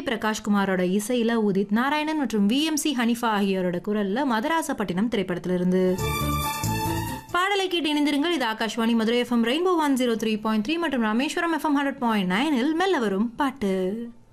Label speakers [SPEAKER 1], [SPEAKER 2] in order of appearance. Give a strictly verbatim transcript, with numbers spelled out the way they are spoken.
[SPEAKER 1] பிரகாஷ் குமாரோட இசையில உதித் நாராயணன் மற்றும் V M C Hanifa ஆகியோரோட குரல்ல மதராசப்பட்டினம் திரைப்படத்திலிருந்து பாடலை கேட்டு இணைந்திருங்கள். இது Akashvani Madurai FM rainbow one zero three point three மற்றும் ராமேஸ்வரம் எஃப்எம் ஹண்ட்ரட் பாயிண்ட் நைனில் மெல்ல வரும் பாட்டு.